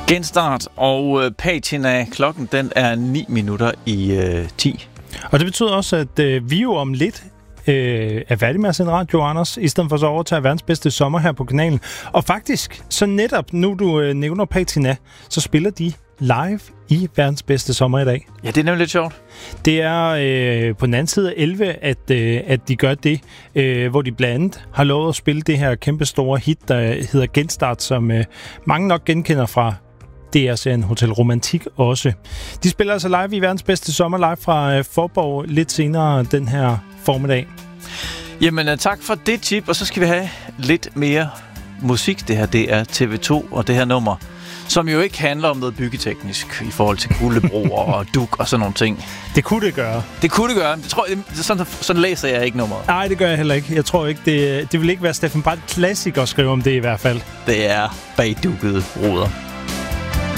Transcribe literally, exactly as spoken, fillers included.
Genstart og øh, patina. Klokken den er ni minutter i øh, ti. Og det betyder også, at øh, vi jo om lidt øh, er færdige med at sende radio, Anders, i stedet for så overtage verdens bedste sommer her på kanalen. Og faktisk, så netop nu du øh, nævner patina, så spiller de live i verdens bedste sommer i dag. Ja, det er nemlig lidt sjovt. Det er øh, på den anden side af elleve, at, øh, at de gør det, øh, hvor de blandt andet har lovet at spille det her kæmpe store hit, der hedder Genstart, som øh, mange nok genkender fra D R-serien Hotel Romantik også. De spiller altså live i verdens bedste sommer, live fra øh, Forborg lidt senere den her formiddag. Jamen, uh, tak for det tip, og så skal vi have lidt mere musik. Det her, det er T V to, og det her nummer, som jo ikke handler om noget byggeteknisk i forhold til kuldebroer og duk og sådan nogle ting. Det kunne det gøre. Det kunne det gøre. Det tror, det, sådan, sådan læser jeg ikke nummeret. Nej, det gør jeg heller ikke. Jeg tror ikke, det, det vil ikke være Steffen Brandt Classic at skrive om det i hvert fald. Det er bagdukkede ruder.